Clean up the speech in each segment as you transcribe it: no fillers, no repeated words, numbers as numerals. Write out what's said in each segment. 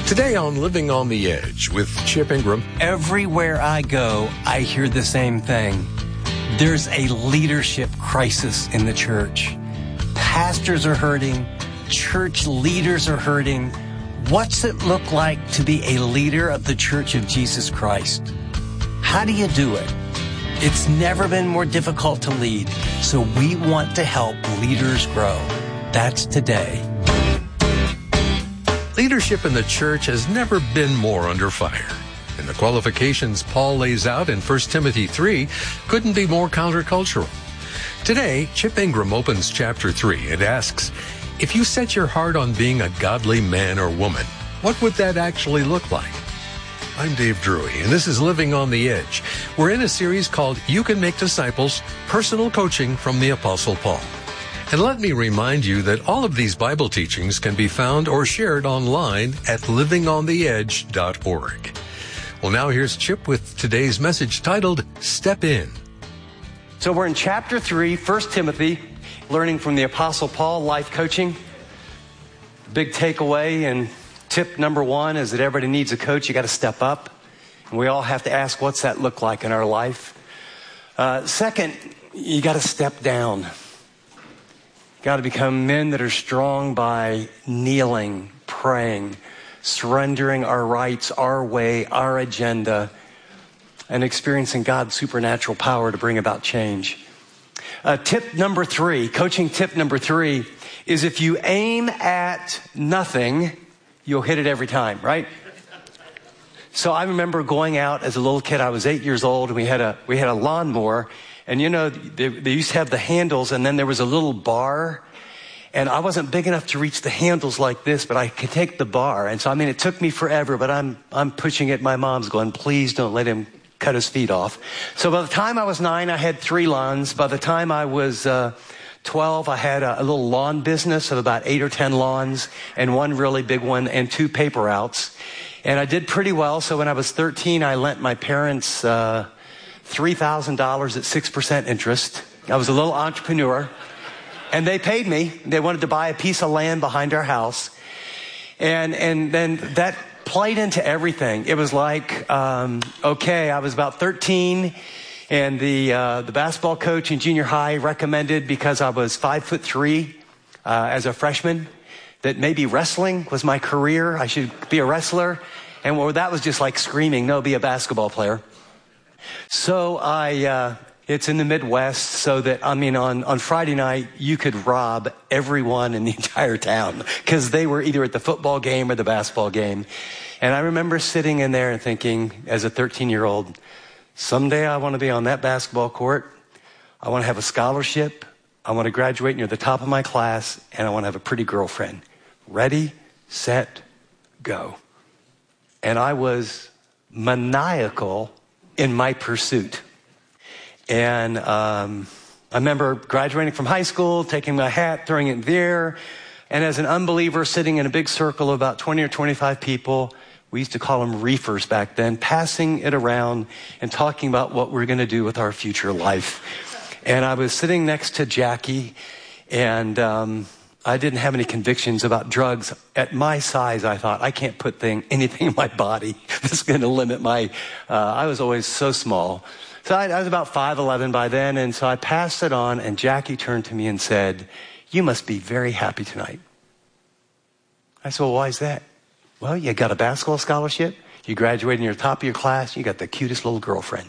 Today on Living on the Edge with Chip Ingram. Everywhere I go, I hear the same thing. There's a leadership crisis in the church. Pastors are hurting. Church leaders are hurting. What's it look like to be a leader of the Church of Jesus Christ? How do you do it? It's never been more difficult to lead, so we want to help leaders grow. That's today. Leadership in the church has never been more under fire. And the qualifications Paul lays out in 1 Timothy 3 couldn't be more countercultural. Today, Chip Ingram opens chapter 3 and asks, if you set your heart on being a godly man or woman, what would that actually look like? I'm Dave Drury, and this is Living on the Edge. We're in a series called You Can Make Disciples, Personal Coaching from the Apostle Paul. And let me remind you that all of these Bible teachings can be found or shared online at livingontheedge.org. Well, now here's Chip with today's message titled, Step In. So we're in chapter 3, 1 Timothy, learning from the Apostle Paul, life coaching. Big takeaway and tip number 1 is that everybody needs a coach. You got to step up. And we all have to ask, what's that look like in our life? Second, you got to step down. Got to become men that are strong by kneeling, praying, surrendering our rights, our way, our agenda, and experiencing God's supernatural power to bring about change. Tip number 3, coaching tip number 3, is if you aim at nothing, you'll hit it every time, right? So I remember going out as a little kid. I was 8 years old, and we had a lawnmower. And you know, they used to have the handles, and then there was a little bar. And I wasn't big enough to reach the handles like this, but I could take the bar. And so, it took me forever, but I'm pushing it. My mom's going, please don't let him cut his feet off. So by the time I was 9, I had 3 lawns. By the time I was 12, I had a little lawn business of about 8 or 10 lawns, and 1 really big one, and 2 paper outs. And I did pretty well. So when I was 13, I lent my parents $3,000 at 6% interest. I was a little entrepreneur, and they paid me. They wanted to buy a piece of land behind our house, and then that played into everything. It was like, okay, I was about 13, and the basketball coach in junior high recommended, because I was 5'3" as a freshman, that maybe wrestling was my career. I should be a wrestler, and that was just like screaming, no, be a basketball player. So it's in the Midwest, so that, on Friday night, you could rob everyone in the entire town, because they were either at the football game or the basketball game. And I remember sitting in there and thinking, as a 13-year-old, someday I want to be on that basketball court. I want to have a scholarship. I want to graduate near the top of my class, and I want to have a pretty girlfriend. Ready, set, go. And I was maniacal in my pursuit. And I remember graduating from high school, taking my hat, throwing it in the air, and as an unbeliever sitting in a big circle of about 20 or 25 people, we used to call them reefers back then, passing it around and talking about what we're going to do with our future life. And I was sitting next to Jackie, and I didn't have any convictions about drugs. At my size, I thought, I can't put anything in my body that's going to limit my, I was always so small. So I was about 5'11" by then, and so I passed it on, and Jackie turned to me and said, you must be very happy tonight. I said, well, why is that? Well, you got a basketball scholarship, you graduated in your top of your class, you got the cutest little girlfriend.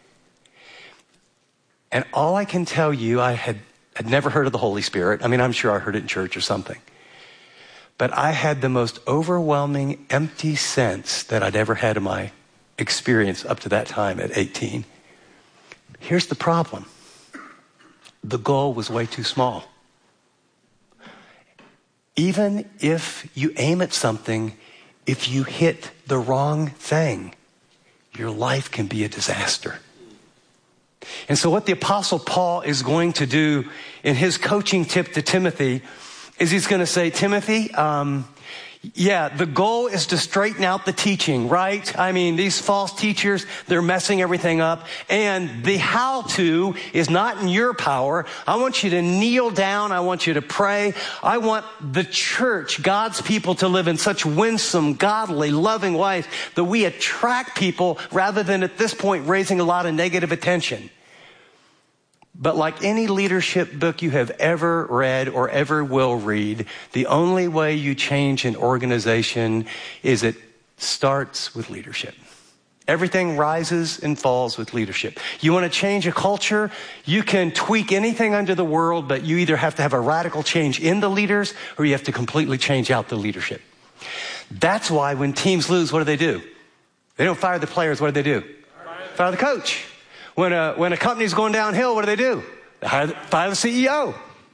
And all I can tell you, I had never heard of the Holy Spirit. I'm sure I heard it in church or something. But I had the most overwhelming, empty sense that I'd ever had in my experience up to that time at 18. Here's the problem. The goal was way too small. Even if you aim at something, if you hit the wrong thing, your life can be a disaster. And so what the Apostle Paul is going to do in his coaching tip to Timothy is he's going to say, Timothy, Yeah, the goal is to straighten out the teaching, right? I mean, these false teachers, they're messing everything up. And the how-to is not in your power. I want you to kneel down. I want you to pray. I want the church, God's people, to live in such winsome, godly, loving ways that we attract people rather than at this point raising a lot of negative attention. But like any leadership book you have ever read or ever will read, the only way you change an organization is it starts with leadership. Everything rises and falls with leadership. You want to change a culture, you can tweak anything under the world, but you either have to have a radical change in the leaders or you have to completely change out the leadership. That's why when teams lose, what do? They don't fire the players, what do? Fire the coach. When a company's going downhill, what do? They fire the CEO.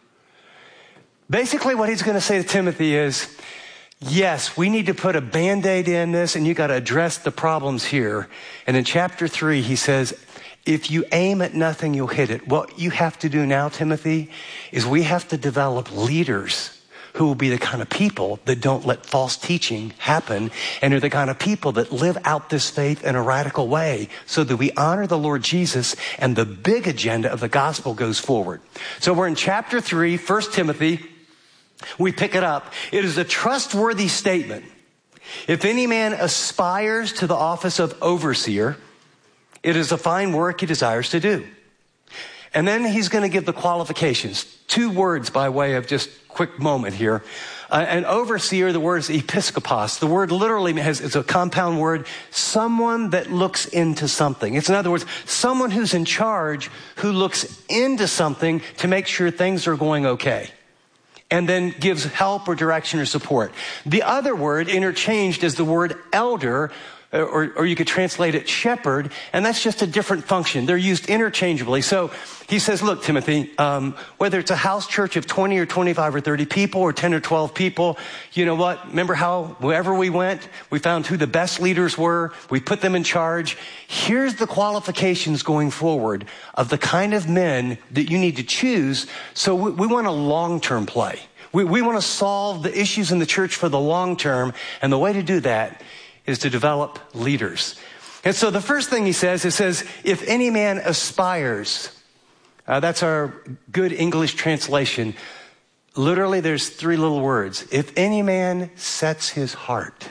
Basically, what he's going to say to Timothy is, yes, we need to put a Band-Aid in this, and you got to address the problems here. And in chapter 3, he says, if you aim at nothing, you'll hit it. What you have to do now, Timothy, is we have to develop leaders who will be the kind of people that don't let false teaching happen and are the kind of people that live out this faith in a radical way so that we honor the Lord Jesus and the big agenda of the gospel goes forward. So we're in chapter 3, 1 Timothy. We pick it up. It is a trustworthy statement. If any man aspires to the office of overseer, it is a fine work he desires to do. And then he's going to give the qualifications. 2 words by way of just quick moment here. An overseer, the word is episkopos. The word literally is a compound word, someone that looks into something. It's in other words, someone who's in charge who looks into something to make sure things are going okay. And then gives help or direction or support. The other word interchanged is the word elder, or you could translate it shepherd, and that's just a different function. They're used interchangeably. So he says, look, Timothy, whether it's a house church of 20 or 25 or 30 people or 10 or 12 people, you know what? Remember how wherever we went, we found who the best leaders were. We put them in charge. Here's the qualifications going forward of the kind of men that you need to choose. So we want a long-term play. We want to solve the issues in the church for the long term, and the way to do that is to develop leaders. And so the first thing he says, it says, if any man aspires, that's our good English translation. Literally, there's 3 little words. If any man sets his heart.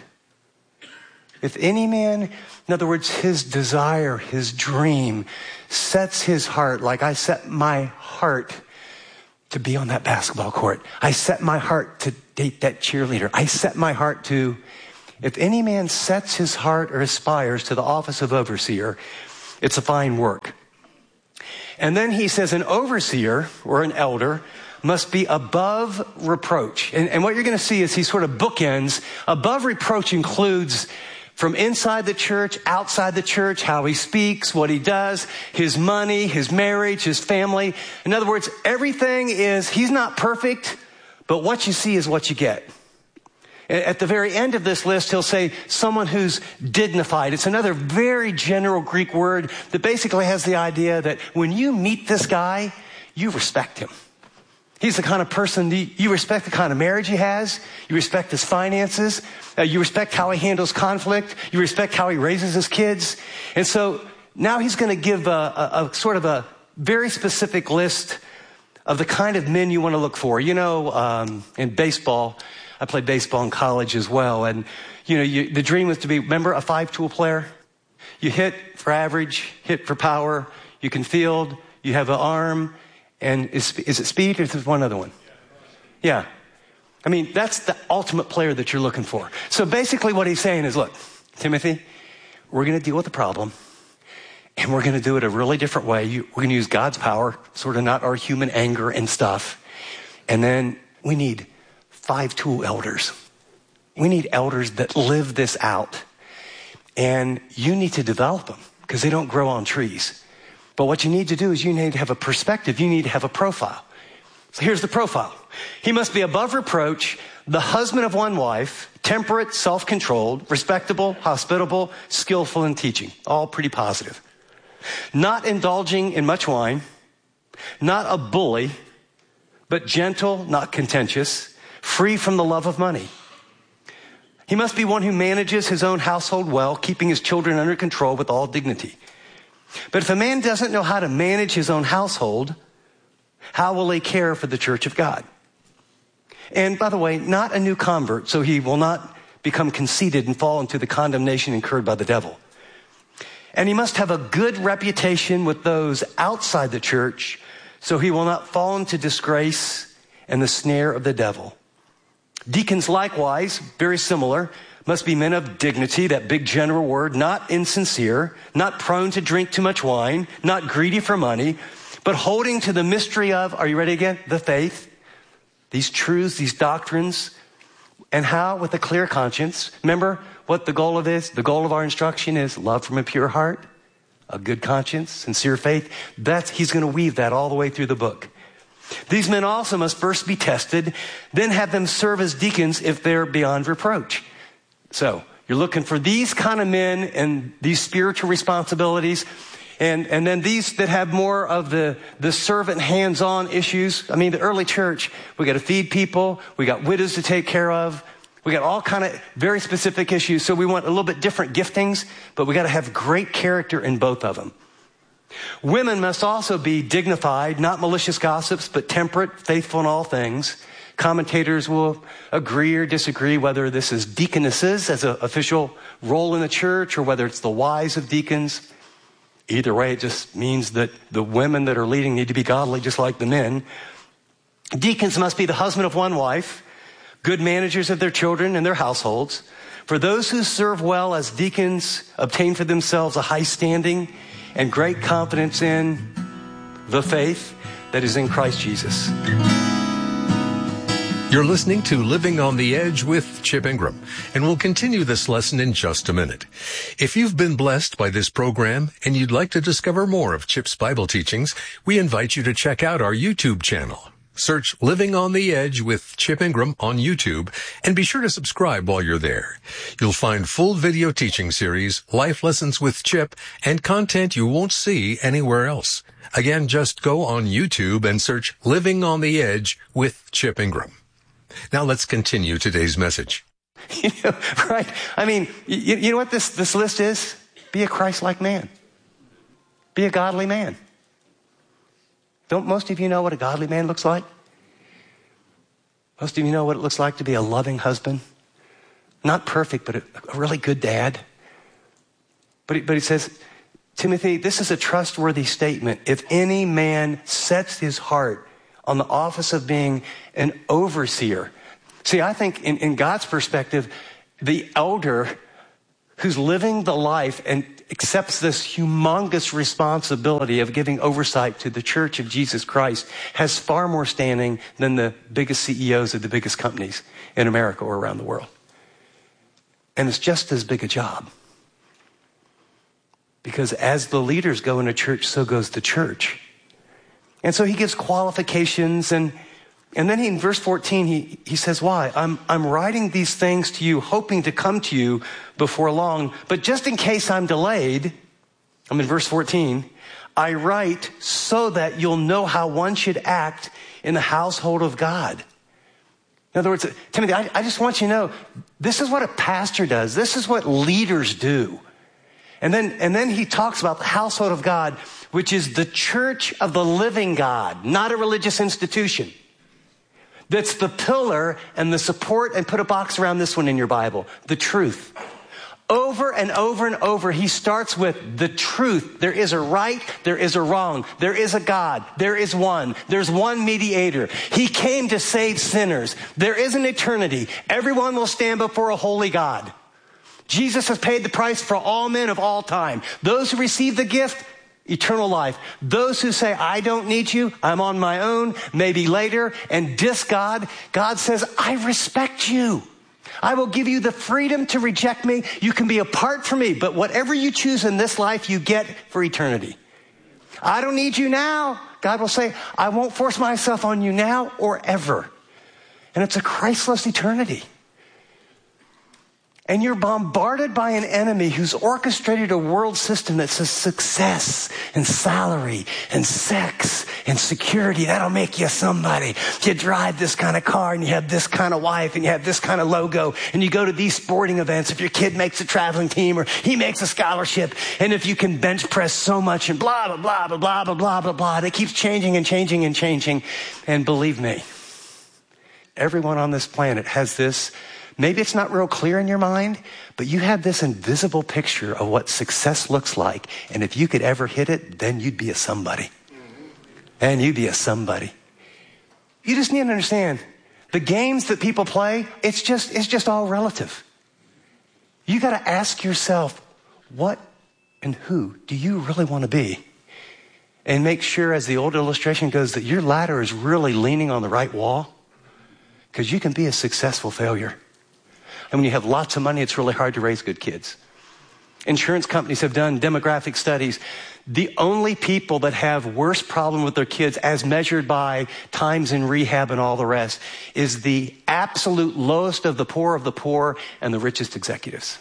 If any man, in other words, his desire, his dream, sets his heart, like I set my heart to be on that basketball court. I set my heart to date that cheerleader. I set my heart to... If any man sets his heart or aspires to the office of overseer, it's a fine work. And then he says an overseer or an elder must be above reproach. And what you're going to see is he sort of bookends. Above reproach includes from inside the church, outside the church, how he speaks, what he does, his money, his marriage, his family. In other words, everything is, he's not perfect, but what you see is what you get. At the very end of this list, he'll say someone who's dignified. It's another very general Greek word that basically has the idea that when you meet this guy, you respect him. He's the kind of person, you respect the kind of marriage he has. You respect his finances. You respect how he handles conflict. You respect how he raises his kids. And so now he's going to give a sort of a very specific list of the kind of men you want to look for. You know, in baseball, I played baseball in college as well. And, you know, the dream was to be, remember, a 5-tool player? You hit for average, hit for power, you can field, you have an arm, and is it speed or is there one other one? Yeah. I mean, that's the ultimate player that you're looking for. So basically what he's saying is, look, Timothy, we're going to deal with the problem, and we're going to do it a really different way. We're going to use God's power, sort of not our human anger and stuff. And then we need 5-tool elders. We need elders that live this out. And you need to develop them because they don't grow on trees. But what you need to do is you need to have a perspective. You need to have a profile. So here's the profile. He must be above reproach, the husband of one wife, temperate, self-controlled, respectable, hospitable, skillful in teaching. All pretty positive. Not indulging in much wine, not a bully, but gentle, not contentious, free from the love of money. He must be one who manages his own household well, keeping his children under control with all dignity. But if a man doesn't know how to manage his own household, how will he care for the church of God? And by the way, not a new convert, so he will not become conceited and fall into the condemnation incurred by the devil. And he must have a good reputation with those outside the church, so he will not fall into disgrace and the snare of the devil. Deacons likewise, very similar, must be men of dignity, that big general word, not insincere, not prone to drink too much wine, not greedy for money, but holding to the mystery of, are you ready again? The faith, these truths, these doctrines, and how? With a clear conscience. Remember what the goal of this? The goal of our instruction is love from a pure heart, a good conscience, sincere faith. He's going to weave that all the way through the book. These men also must first be tested, then have them serve as deacons if they're beyond reproach. So you're looking for these kind of men and these spiritual responsibilities, and then these that have more of the servant hands-on issues. I mean, the early church, we got to feed people, we got widows to take care of, we got all kind of very specific issues. So we want a little bit different giftings, but we got to have great character in both of them. Women must also be dignified, not malicious gossips, but temperate, faithful in all things. Commentators will agree or disagree whether this is deaconesses as an official role in the church or whether it's the wives of deacons. Either way, it just means that the women that are leading need to be godly just like the men. Deacons must be the husband of one wife, good managers of their children and their households. For those who serve well as deacons obtain for themselves a high standing and great confidence in the faith that is in Christ Jesus. You're listening to Living on the Edge with Chip Ingram, and we'll continue this lesson in just a minute. If you've been blessed by this program and you'd like to discover more of Chip's Bible teachings, we invite you to check out our YouTube channel. Search Living on the Edge with Chip Ingram on YouTube, and be sure to subscribe while you're there. You'll find full video teaching series, life lessons with Chip, and content you won't see anywhere else. Again, just go on YouTube and search Living on the Edge with Chip Ingram. Now let's continue today's message. Right? I mean, you know what this list is? Be a Christ-like man. Be a godly man. Don't most of you know what a godly man looks like? Most of you know what it looks like to be a loving husband. Not perfect, but a really good dad. But he says, Timothy, this is a trustworthy statement. If any man sets his heart on the office of being an overseer. See, I think in God's perspective, the elder who's living the life and accepts this humongous responsibility of giving oversight to the church of Jesus Christ has far more standing than the biggest CEOs of the biggest companies in America or around the world. And it's just as big a job. Because as the leaders go in a church, so goes the church. And so he gives qualifications, and then in verse 14, he says, why? I'm writing these things to you, hoping to come to you before long, but just in case I'm delayed, I'm in verse 14, I write so that you'll know how one should act in the household of God. In other words, Timothy, I just want you to know, this is what a pastor does. This is what leaders do. And then he talks about the household of God, which is the church of the living God, not a religious institution. That's the pillar and the support, and put a box around this one in your Bible, the truth. Over and over and over, he starts with the truth. There is a right, there is a wrong, there is a God, there is one, there's one mediator. He came to save sinners. There is an eternity. Everyone will stand before a holy God. Jesus has paid the price for all men of all time. Those who receive the gift, eternal life. Those who say, I don't need you, I'm on my own, maybe later, and diss God, God says, I respect you. I will give you the freedom to reject me. You can be apart from me, but whatever you choose in this life, you get for eternity. I don't need you now. God will say, I won't force myself on you now or ever. And it's a Christless eternity. And you're bombarded by an enemy who's orchestrated a world system that says success and salary and sex and security. That'll make you somebody. You drive this kind of car and you have this kind of wife and you have this kind of logo and you go to these sporting events if your kid makes a traveling team or he makes a scholarship, and if you can bench press so much and blah, blah, blah, blah, blah, blah, blah, blah, blah. It keeps changing and changing and changing. And believe me, everyone on this planet has this. Maybe it's not real clear in your mind, but you have this invisible picture of what success looks like. And if you could ever hit it, then you'd be a somebody. And you'd be a somebody. You just need to understand, the games that people play, it's just all relative. You got to ask yourself, what and who do you really want to be? And make sure, as the old illustration goes, that your ladder is really leaning on the right wall, because you can be a successful failure. And when you have lots of money, it's really hard to raise good kids. Insurance companies have done demographic studies. The only people that have worse problem with their kids, as measured by times in rehab and all the rest, is the absolute lowest of the poor and the richest executives.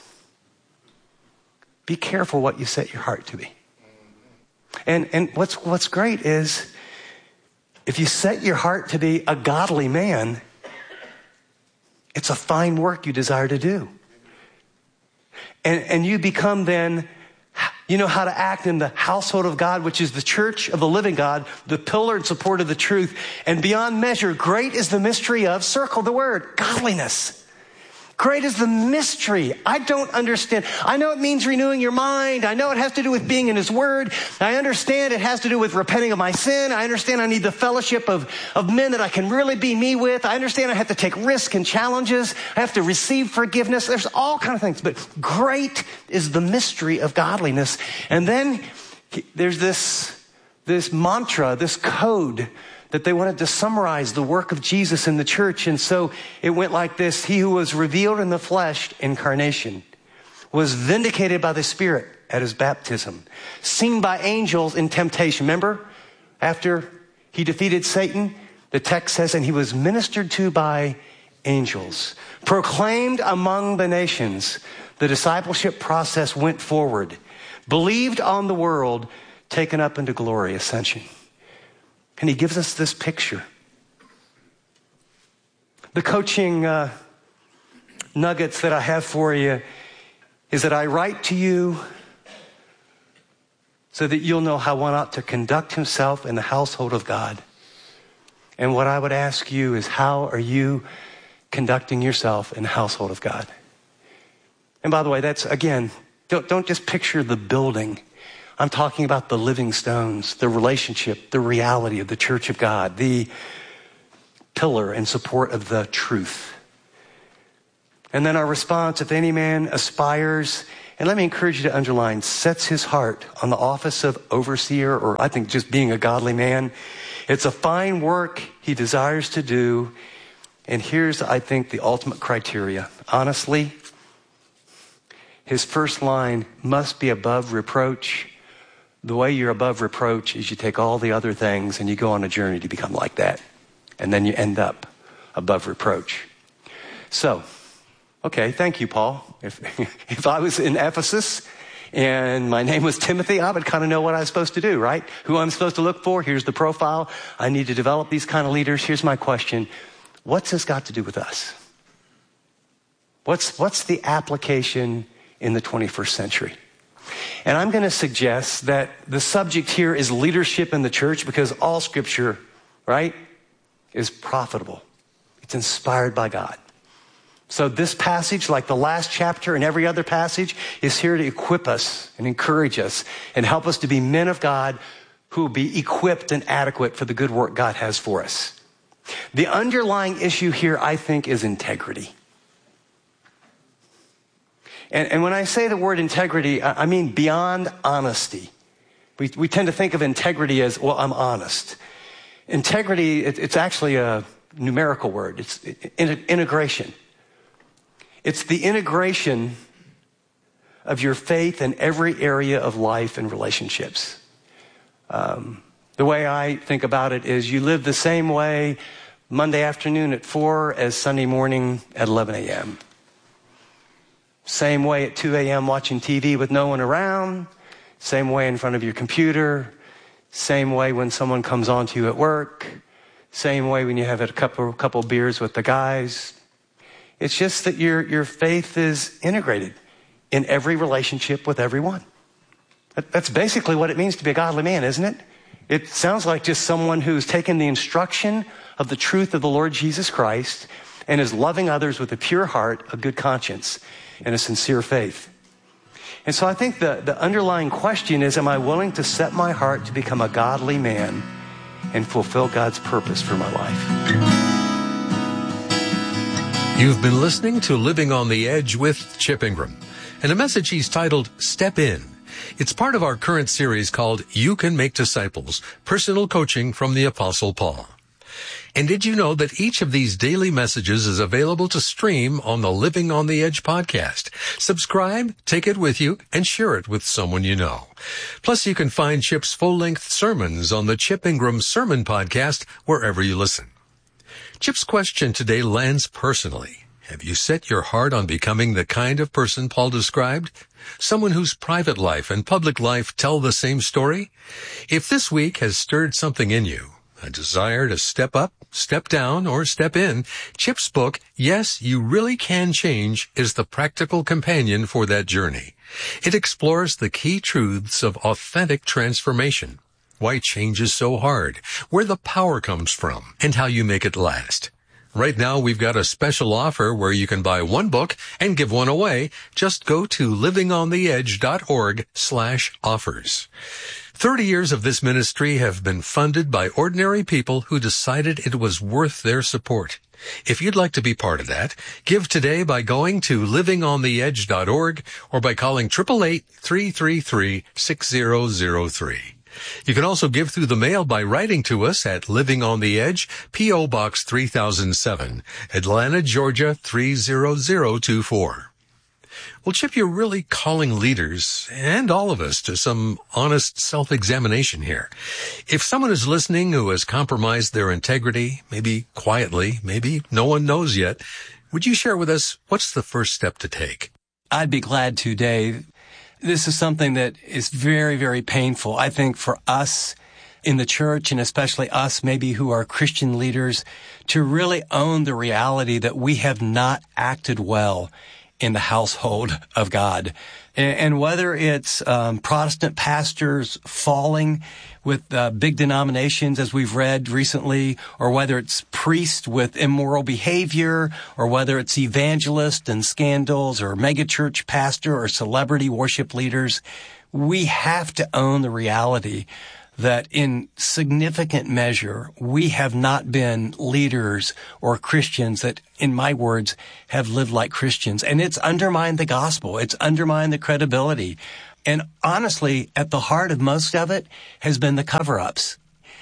Be careful what you set your heart to be. And what's great is, if you set your heart to be a godly man, it's a fine work you desire to do. And you become then, you know how to act in the household of God, which is the church of the living God, the pillar and support of the truth. And beyond measure, great is the mystery of, circle the word, godliness. Great is the mystery. I don't understand. I know it means renewing your mind. I know it has to do with being in his word. I understand it has to do with repenting of my sin. I understand I need the fellowship of men that I can really be me with. I understand I have to take risks and challenges. I have to receive forgiveness. There's all kinds of things. But great is the mystery of godliness. And then there's this mantra, this code that they wanted to summarize the work of Jesus in the church. And so it went like this: he who was revealed in the flesh, incarnation, was vindicated by the Spirit at his baptism, seen by angels in temptation. Remember, after he defeated Satan, the text says, and he was ministered to by angels, proclaimed among the nations. The discipleship process went forward, believed on the world, taken up into glory, ascension. And he gives us this picture. The coaching nuggets that I have for you is that I write to you so that you'll know how one ought to conduct himself in the household of God. And what I would ask you is, how are you conducting yourself in the household of God? And by the way, that's, again, don't just picture the building. I'm talking about the living stones, the relationship, the reality of the church of God, the pillar and support of the truth. And then our response, if any man aspires, and let me encourage you to underline, sets his heart on the office of overseer, or I think just being a godly man. It's a fine work he desires to do. And here's, I think, the ultimate criteria. Honestly, his first line must be above reproach. The way you're above reproach is you take all the other things and you go on a journey to become like that. And then you end up above reproach. So, okay, thank you, Paul. If I was in Ephesus and my name was Timothy, I would kind of know what I was supposed to do, right? Who I'm supposed to look for. Here's the profile. I need to develop these kind of leaders. Here's my question. What's this got to do with us? What's the application in the 21st century? And I'm going to suggest that the subject here is leadership in the church, because all scripture, right, is profitable. It's inspired by God. So this passage, like the last chapter and every other passage, is here to equip us and encourage us and help us to be men of God who will be equipped and adequate for the good work God has for us. The underlying issue here, I think, is integrity. And when I say the word integrity, I mean beyond honesty. We tend to think of integrity as, well, I'm honest. Integrity, it's actually a numerical word. It's integration. It's the integration of your faith in every area of life and relationships. The way I think about it is, you live the same way Monday afternoon at 4 as Sunday morning at 11 a.m. Same way at 2 a.m. watching TV with no one around. Same way in front of your computer. Same way when someone comes on to you at work. Same way when you have a couple beers with the guys. It's just that your faith is integrated in every relationship with everyone. That's basically what it means to be a godly man, isn't it? It sounds like just someone who's taken the instruction of the truth of the Lord Jesus Christ and is loving others with a pure heart, a good conscience, and a sincere faith. And so I think the underlying question is, am I willing to set my heart to become a godly man and fulfill God's purpose for my life? You've been listening to Living on the Edge with Chip Ingram, and a message he's titled, Step In. It's part of our current series called You Can Make Disciples, Personal Coaching from the Apostle Paul. And did you know that each of these daily messages is available to stream on the Living on the Edge podcast? Subscribe, take it with you, and share it with someone you know. Plus, you can find Chip's full-length sermons on the Chip Ingram Sermon Podcast wherever you listen. Chip's question today lands personally. Have you set your heart on becoming the kind of person Paul described? Someone whose private life and public life tell the same story? If this week has stirred something in you, a desire to step up, step down, or step in, Chip's book, Yes, You Really Can Change, is the practical companion for that journey. It explores the key truths of authentic transformation, why change is so hard, where the power comes from, and how you make it last. Right now, we've got a special offer where you can buy one book and give one away. Just go to livingontheedge.org/offers. 30 years of this ministry have been funded by ordinary people who decided it was worth their support. If you'd like to be part of that, give today by going to livingontheedge.org or by calling 888-333-6003. You can also give through the mail by writing to us at Living on the Edge, P.O. Box 3007, Atlanta, Georgia 30024. Well, Chip, you're really calling leaders and all of us to some honest self-examination here. If someone is listening who has compromised their integrity, maybe quietly, maybe no one knows yet, would you share with us what's the first step to take? I'd be glad to, Dave. This is something that is very, very painful, I think, for us in the church, and especially us maybe who are Christian leaders, to really own the reality that we have not acted well in the household of God. And whether it's Protestant pastors falling with big denominations, as we've read recently, or whether it's priests with immoral behavior, or whether it's evangelists and scandals, or megachurch pastor or celebrity worship leaders, we have to own the reality that in significant measure, we have not been leaders or Christians that, in my words, have lived like Christians. And it's undermined the gospel. It's undermined the credibility. And honestly, at the heart of most of it has been the cover-ups.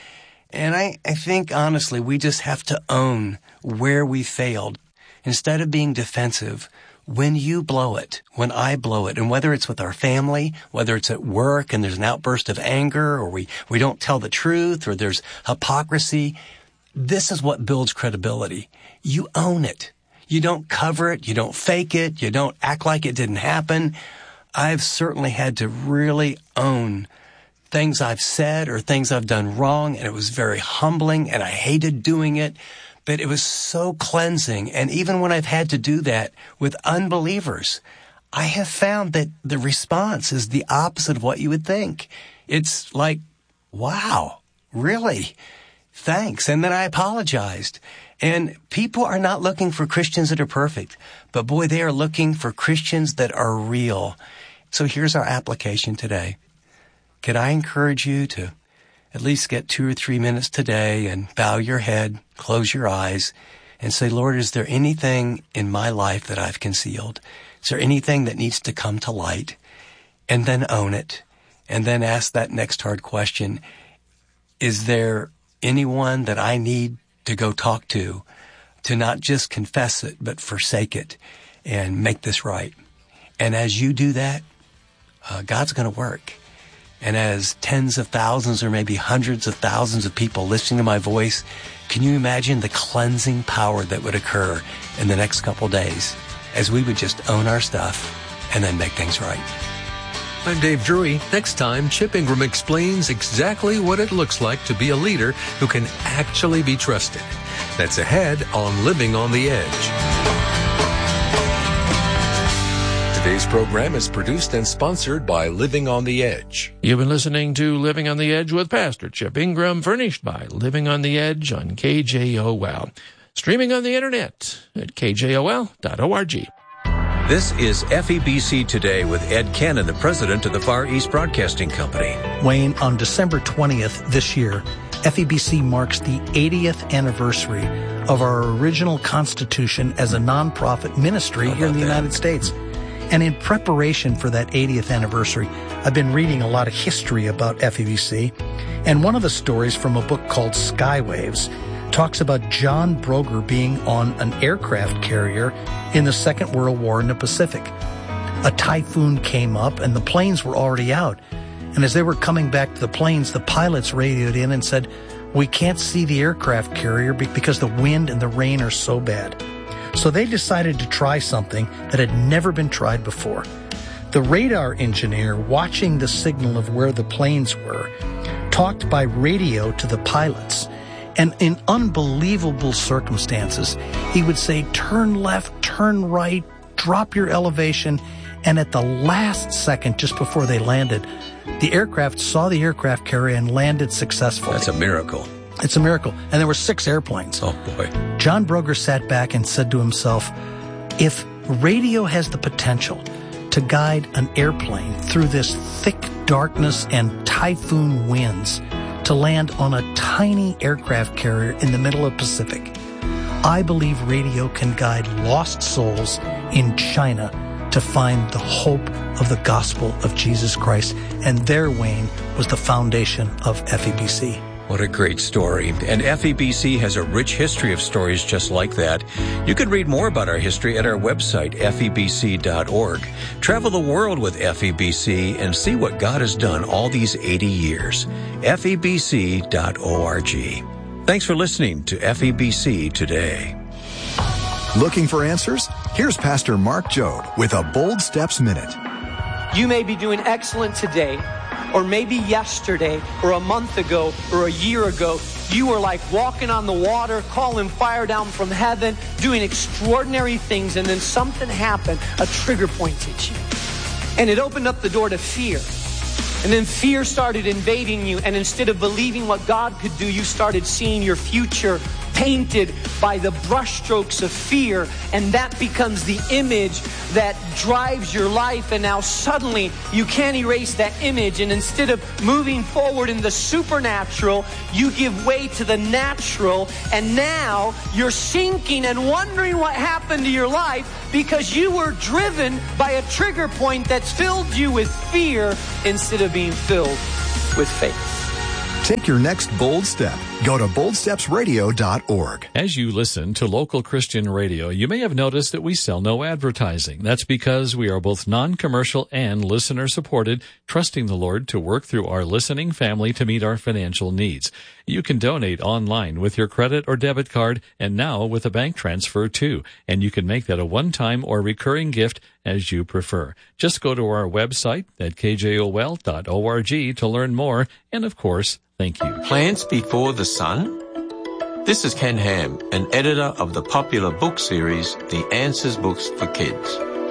And I think, honestly, we just have to own where we failed. Instead of being defensive, when you blow it, when I blow it, and whether it's with our family, whether it's at work and there's an outburst of anger, or we don't tell the truth, or there's hypocrisy, this is what builds credibility. You own it. You don't cover it. You don't fake it. You don't act like it didn't happen. I've certainly had to really own things I've said or things I've done wrong, and it was very humbling, and I hated doing it. But it was so cleansing. And even when I've had to do that with unbelievers, I have found that the response is the opposite of what you would think. It's like, wow, really? Thanks. And then I apologized. And people are not looking for Christians that are perfect, but boy, they are looking for Christians that are real. So here's our application today. Could I encourage you to at least get 2 or 3 minutes today and bow your head, close your eyes, and say, Lord, is there anything in my life that I've concealed? Is there anything that needs to come to light? And then own it. And then ask that next hard question. Is there anyone that I need to go talk to not just confess it, but forsake it and make this right? And as you do that, God's going to work. And as tens of thousands or maybe hundreds of thousands of people listening to my voice, can you imagine the cleansing power that would occur in the next couple days as we would just own our stuff and then make things right? I'm Dave Drury. Next time, Chip Ingram explains exactly what it looks like to be a leader who can actually be trusted. That's ahead on Living on the Edge. Today's program is produced and sponsored by Living on the Edge. You've been listening to Living on the Edge with Pastor Chip Ingram, furnished by Living on the Edge on KJOL. Streaming on the internet at kjol.org. This is FEBC Today with Ed Cannon, the president of the Far East Broadcasting Company. Wayne, on December 20th this year, FEBC marks the 80th anniversary of our original constitution as a nonprofit ministry here in the United States. And in preparation for that 80th anniversary, I've been reading a lot of history about FEBC. And one of the stories from a book called Skywaves talks about John Broger being on an aircraft carrier in the Second World War in the Pacific. A typhoon came up and the planes were already out. And as they were coming back to the planes, the pilots radioed in and said, "We can't see the aircraft carrier because the wind and the rain are so bad." So they decided to try something that had never been tried before. The radar engineer, watching the signal of where the planes were, talked by radio to the pilots. And in unbelievable circumstances, he would say, "Turn left, turn right, drop your elevation." And at the last second, just before they landed, the aircraft saw the aircraft carrier and landed successfully. That's a miracle. It's a miracle. And there were 6 airplanes. Oh, boy. John Broger sat back and said to himself, if radio has the potential to guide an airplane through this thick darkness and typhoon winds to land on a tiny aircraft carrier in the middle of the Pacific, I believe radio can guide lost souls in China to find the hope of the gospel of Jesus Christ. And there, Wayne, was the foundation of FEBC. What a great story. And FEBC has a rich history of stories just like that. You can read more about our history at our website, febc.org. Travel the world with FEBC and see what God has done all these 80 years. febc.org. Thanks for listening to FEBC Today. Looking for answers? Here's Pastor Mark Jobe with a Bold Steps Minute. You may be doing excellent today, or maybe yesterday, or a month ago, or a year ago. You were like walking on the water, calling fire down from heaven, doing extraordinary things, and then something happened. A trigger point hit you. And it opened up the door to fear. And then fear started invading you, and instead of believing what God could do, you started seeing your future painted by the brushstrokes of fear, and that becomes the image that drives your life. And now suddenly you can't erase that image, and instead of moving forward in the supernatural, you give way to the natural, and now you're sinking and wondering what happened to your life because you were driven by a trigger point that's filled you with fear instead of being filled with faith. Take your next bold step. Go to boldstepsradio.org. As you listen to local Christian radio, you may have noticed that we sell no advertising. That's because we are both non-commercial and listener-supported, trusting the Lord to work through our listening family to meet our financial needs. You can donate online with your credit or debit card, and now with a bank transfer too. And you can make that a one-time or recurring gift as you prefer. Just go to our website at kjol.org to learn more, and of course, thank you. Plants Before the Sun? This is Ken Ham, an editor of the popular book series, The Answers Books for Kids.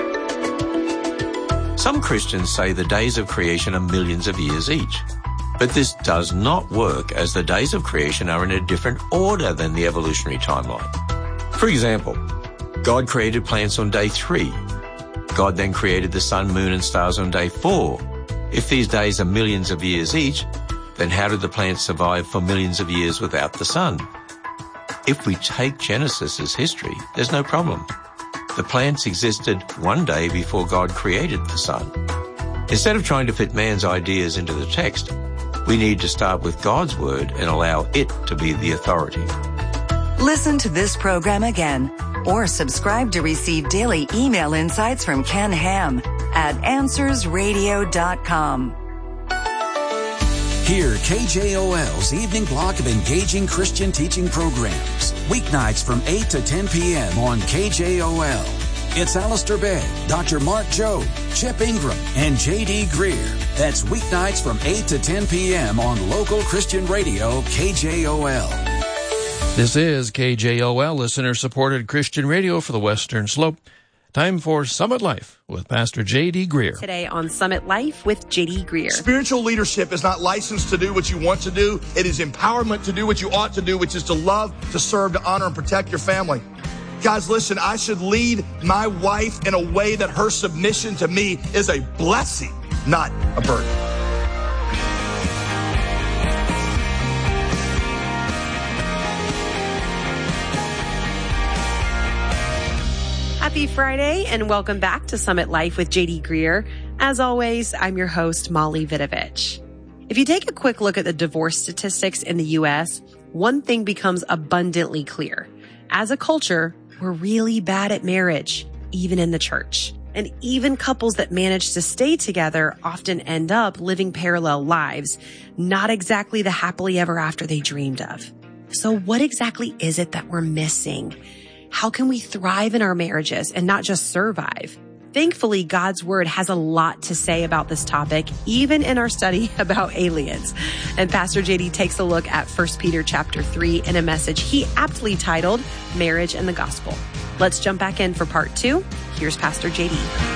Some Christians say the days of creation are millions of years each. But this does not work, as the days of creation are in a different order than the evolutionary timeline. For example, God created plants on day 3. God then created the sun, moon, and stars on day 4. If these days are millions of years each, then how did the plants survive for millions of years without the sun? If we take Genesis as history, there's no problem. The plants existed one day before God created the sun. Instead of trying to fit man's ideas into the text, we need to start with God's word and allow it to be the authority. Listen to this program again or subscribe to receive daily email insights from Ken Ham at AnswersRadio.com. Hear KJOL's evening block of engaging Christian teaching programs. Weeknights from 8 to 10 p.m. on KJOL. It's Alistair Begg, Dr. Mark Jobe, Chip Ingram, and J.D. Greer. That's weeknights from 8 to 10 p.m. on local Christian radio, KJOL. This is KJOL, listener-supported Christian radio for the Western Slope. Time for Summit Life with Pastor J.D. Greer. Today on Summit Life with J.D. Greer. Spiritual leadership is not licensed to do what you want to do. It is empowerment to do what you ought to do, which is to love, to serve, to honor, and protect your family. Guys, listen, I should lead my wife in a way that her submission to me is a blessing, not a burden. Happy Friday and welcome back to Summit Life with J.D. Greer. As always, I'm your host, Molly Vidovich. If you take a quick look at the divorce statistics in the U.S., one thing becomes abundantly clear. As a culture, we're really bad at marriage, even in the church. And even couples that manage to stay together often end up living parallel lives, not exactly the happily ever after they dreamed of. So what exactly is it that we're missing? How can we thrive in our marriages and not just survive? Thankfully, God's Word has a lot to say about this topic, even in our study about aliens. And Pastor JD takes a look at 1 Peter chapter 3 in a message he aptly titled, Marriage and the Gospel. Let's jump back in for part 2. Here's Pastor JD.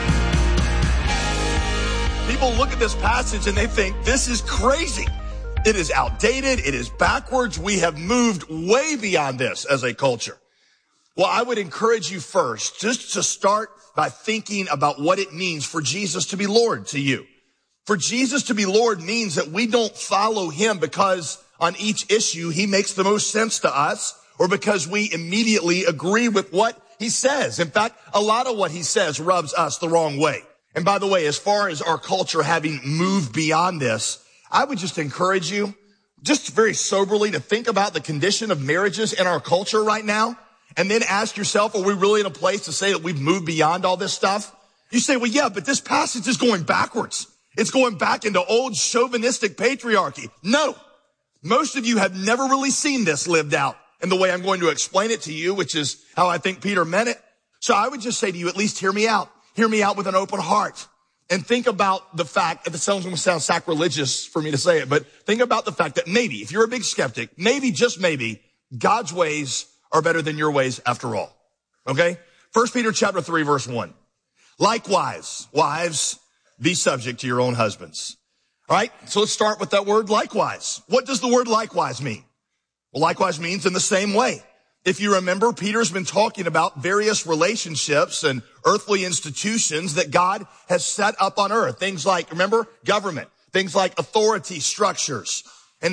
People look at this passage and they think, this is crazy. It is outdated. It is backwards. We have moved way beyond this as a culture. Well, I would encourage you first just to start by thinking about what it means for Jesus to be Lord to you. For Jesus to be Lord means that we don't follow him because on each issue he makes the most sense to us or because we immediately agree with what he says. In fact, a lot of what he says rubs us the wrong way. And by the way, as far as our culture having moved beyond this, I would just encourage you just very soberly to think about the condition of marriages in our culture right now. And then ask yourself, are we really in a place to say that we've moved beyond all this stuff? You say, well, yeah, but this passage is going backwards. It's going back into old chauvinistic patriarchy. No, most of you have never really seen this lived out in the way I'm going to explain it to you, which is how I think Peter meant it. So I would just say to you, at least hear me out. Hear me out with an open heart. And think about the fact, if it sounds going to sound sacrilegious for me to say it, but think about the fact that maybe, if you're a big skeptic, maybe, just maybe, God's ways are better than your ways after all. Okay? 1 Peter chapter 3, verse 1. Likewise, wives, be subject to your own husbands. All right? So let's start with that word likewise. What does the word likewise mean? Well, likewise means in the same way. If you remember, Peter's been talking about various relationships and earthly institutions that God has set up on earth. Things like, remember, government. Things like authority structures.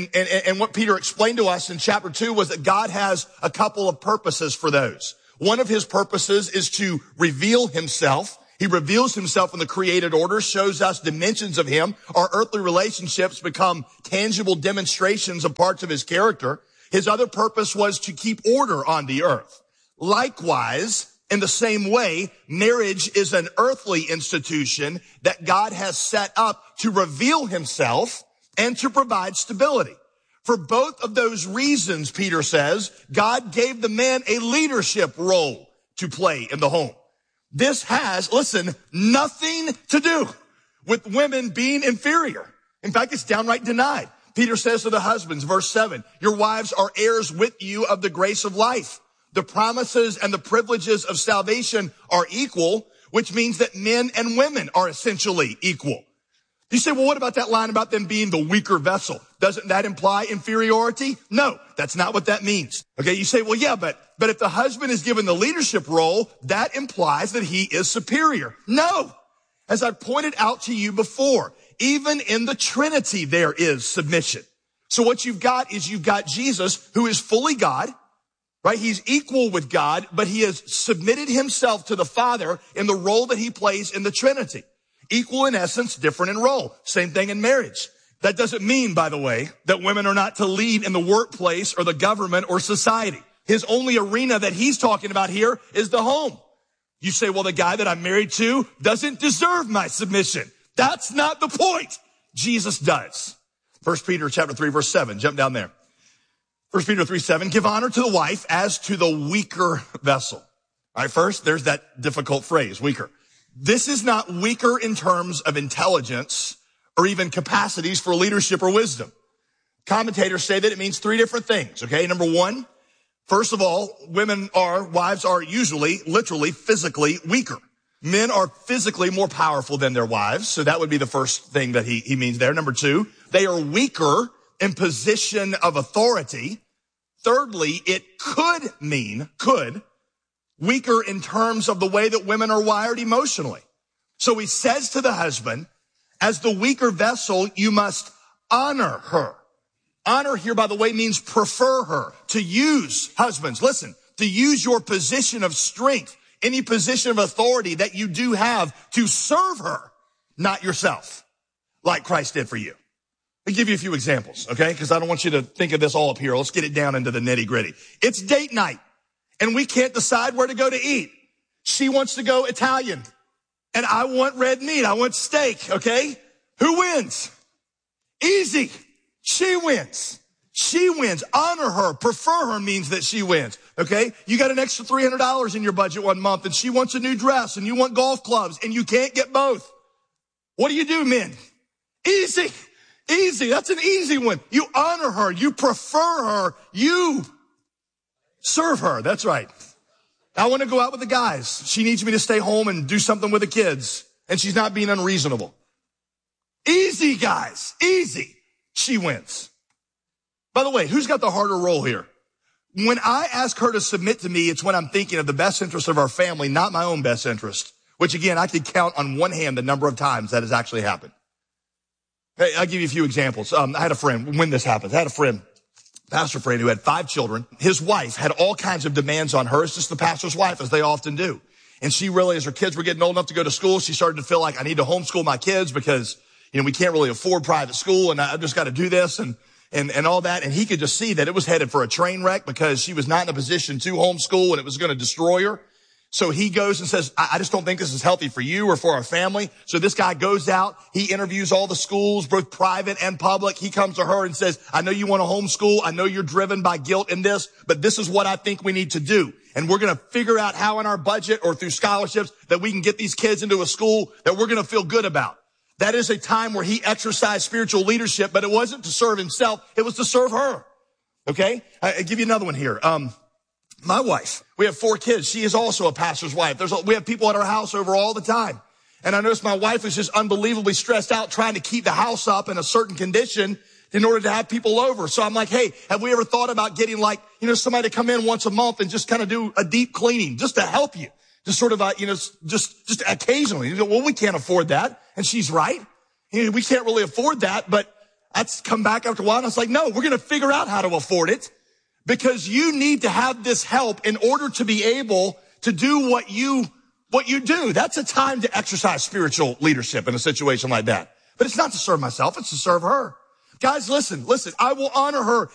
And what Peter explained to us in chapter 2 was that God has a couple of purposes for those. One of his purposes is to reveal himself. He reveals himself in the created order, shows us dimensions of him. Our earthly relationships become tangible demonstrations of parts of his character. His other purpose was to keep order on the earth. Likewise, in the same way, marriage is an earthly institution that God has set up to reveal himself and to provide stability. For both of those reasons, Peter says, God gave the man a leadership role to play in the home. This has, listen, nothing to do with women being inferior. In fact, it's downright denied. Peter says to the husbands, verse 7, your wives are heirs with you of the grace of life. The promises and the privileges of salvation are equal, which means that men and women are essentially equal. You say, well, what about that line about them being the weaker vessel? Doesn't that imply inferiority? No, that's not what that means. Okay, you say, well, yeah, but if the husband is given the leadership role, that implies that he is superior. No, as I pointed out to you before, even in the Trinity, there is submission. So what you've got is you've got Jesus, who is fully God, right? He's equal with God, but he has submitted himself to the Father in the role that he plays in the Trinity. Equal in essence, different in role. Same thing in marriage. That doesn't mean, by the way, that women are not to lead in the workplace or the government or society. His only arena that he's talking about here is the home. You say, well, the guy that I'm married to doesn't deserve my submission. That's not the point. Jesus does. 1 Peter chapter 3, verse 7. Jump down there. 1 Peter 3, 7. Give honor to the wife as to the weaker vessel. All right, first, there's that difficult phrase, weaker. This is not weaker in terms of intelligence or even capacities for leadership or wisdom. Commentators say that it means three different things, okay? Number one, first of all, wives are usually, literally, physically weaker. Men are physically more powerful than their wives, so that would be the first thing that he means there. Number two, they are weaker in position of authority. Thirdly, it could mean weaker in terms of the way that women are wired emotionally. So he says to the husband, as the weaker vessel, you must honor her. Honor here, by the way, means prefer her. To use, husbands, listen, to use your position of strength, any position of authority that you do have to serve her, not yourself, like Christ did for you. I'll give you a few examples, okay? Because I don't want you to think of this all up here. Let's get it down into the nitty gritty. It's date night, and we can't decide where to go to eat. She wants to go Italian, and I want red meat. I want steak, okay? Who wins? Easy. She wins. She wins. Honor her. Prefer her means that she wins. Okay? You got an extra $300 in your budget one month and she wants a new dress and you want golf clubs and you can't get both. What do, men? Easy. Easy. That's an easy one. You honor her. You prefer her. You serve her. That's right. I want to go out with the guys. She needs me to stay home and do something with the kids and she's not being unreasonable. Easy, guys. Easy. She wins. By the way, who's got the harder role here? When I ask her to submit to me, it's when I'm thinking of the best interest of our family, not my own best interest, which again, I could count on one hand the number of times that has actually happened. Hey, I'll give you a few examples. I had a friend, when this happens, pastor friend who had 5 children. His wife had all kinds of demands on her. It's just the pastor's wife, as they often do. And she really, as her kids were getting old enough to go to school, she started to feel like I need to homeschool my kids because, we can't really afford private school and I've just got to do this and all that. And he could just see that it was headed for a train wreck because she was not in a position to homeschool and it was going to destroy her. So he goes and says, I just don't think this is healthy for you or for our family. So this guy goes out. He interviews all the schools, both private and public. He comes to her and says, I know you want to homeschool. I know you're driven by guilt in this, but this is what I think we need to do. And we're going to figure out how in our budget or through scholarships that we can get these kids into a school that we're going to feel good about. That is a time where he exercised spiritual leadership, but it wasn't to serve himself. It was to serve her. Okay. I'll give you another one here. My wife, we have 4 kids. She is also a pastor's wife. We have people at our house over all the time. And I noticed my wife was just unbelievably stressed out trying to keep the house up in a certain condition in order to have people over. So I'm like, hey, have we ever thought about getting somebody to come in once a month and just kind of do a deep cleaning just to help you? Just sort of, just occasionally. Well, we can't afford that. And she's right. We can't really afford that, but that's come back after a while. And I was like, no, we're going to figure out how to afford it because you need to have this help in order to be able to do what you do. That's a time to exercise spiritual leadership in a situation like that. But it's not to serve myself. It's to serve her. Guys, listen, I will honor her